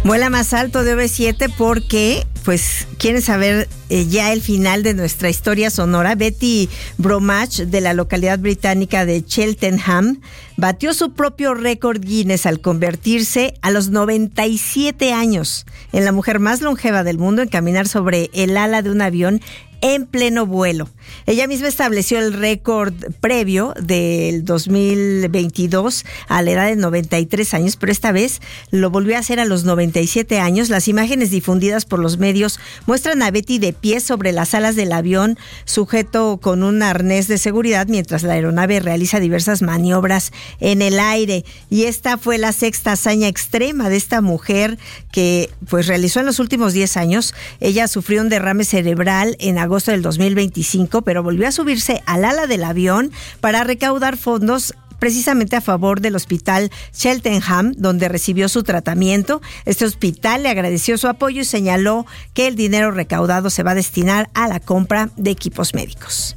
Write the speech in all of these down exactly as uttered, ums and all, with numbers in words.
Vuela más alto de O V siete porque, pues, quieren saber eh, ya el final de nuestra historia sonora. Betty Bromach, de la localidad británica de Cheltenham, batió su propio récord Guinness al convertirse a los noventa y siete años en la mujer más longeva del mundo en caminar sobre el ala de un avión en pleno vuelo. Ella misma estableció el récord previo del dos mil veintidós a la edad de noventa y tres años, pero esta vez lo volvió a hacer a los noventa y siete años. Las imágenes difundidas por los medios muestran a Betty de pie sobre las alas del avión, sujeto con un arnés de seguridad, mientras la aeronave realiza diversas maniobras en el aire. Y esta fue la sexta hazaña extrema de esta mujer que pues realizó en los últimos diez años. Ella sufrió un derrame cerebral en agosto del dos mil veinticinco, pero volvió a subirse al ala del avión para recaudar fondos precisamente a favor del hospital Cheltenham, donde recibió su tratamiento. Este hospital le agradeció su apoyo y señaló que el dinero recaudado se va a destinar a la compra de equipos médicos.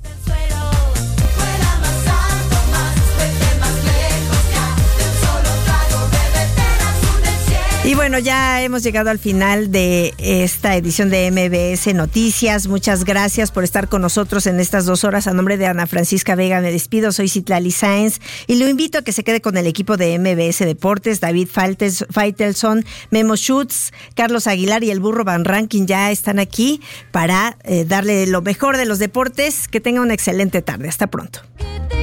Y bueno, ya hemos llegado al final de esta edición de M B S Noticias. Muchas gracias por estar con nosotros en estas dos horas. A nombre de Ana Francisca Vega me despido. Soy Citlali Sáenz y lo invito a que se quede con el equipo de M B S Deportes. David Faitelson, Memo Schutz, Carlos Aguilar y el Burro Van Rankin ya están aquí para eh, darle lo mejor de los deportes. Que tenga una excelente tarde. Hasta pronto.